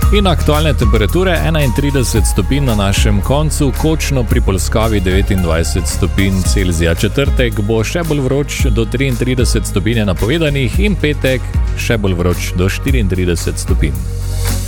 In aktualne temperature 31 stopinj na našem koncu, Kočno pri Polskavi 29 stopinj Celzija. Četrtek bo še bolj vroč, do 33 stopinj napovedanih, in petek še bolj vroč, do 34 stopinj.